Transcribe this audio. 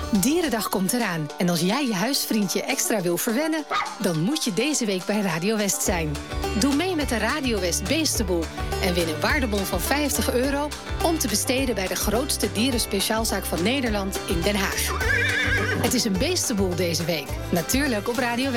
Dierendag komt eraan en als jij je huisvriendje extra wil verwennen, dan moet je deze week bij Radio West zijn. Doe mee met de Radio West Beestenboel en win een waardebon van €50 om te besteden bij de grootste dierenspeciaalzaak van Nederland in Den Haag. Het is een beestenboel deze week, natuurlijk op Radio West.